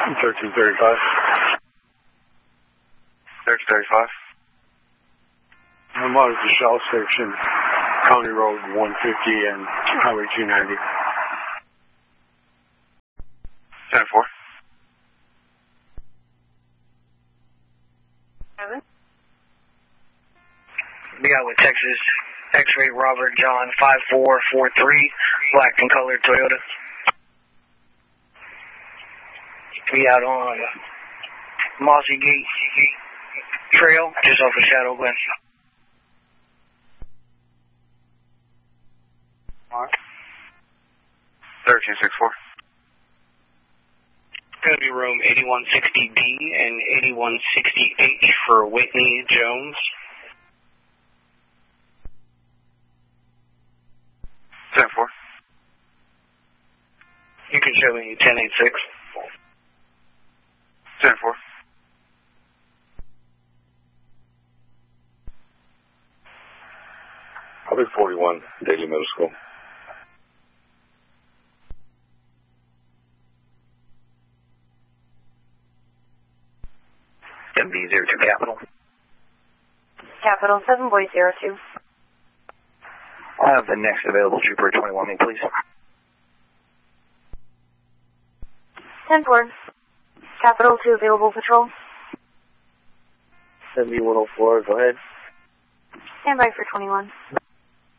1335. 1335. I'm out at the Shell Station, County Road 150 and Highway 290. 10-4. We got with Texas X-Ray Robert John 5443, black and colored Toyota. We out on Mossy Gate Trail, just off of Shadow Glen. 1364. Going to be room 8160D and 8160H for Whitney Jones. 10-4. You can show me 1086. 10-4. I'll be 41, Daily Middle School. MB02 Capital. Capital 7 Boy 02. I'll have the next available Trooper 21 me, please. 10-4. Capital 2 available patrol. 7104, go ahead. Stand by for 21.